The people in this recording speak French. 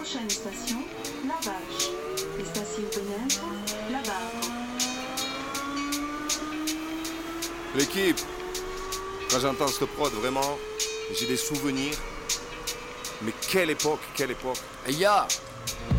Prochaine station, La Vache. Station pénètre, La Barre. L'équipe, quand j'entends ce prod, vraiment, j'ai des souvenirs. Mais quelle époque, quelle époque. Hey, ya!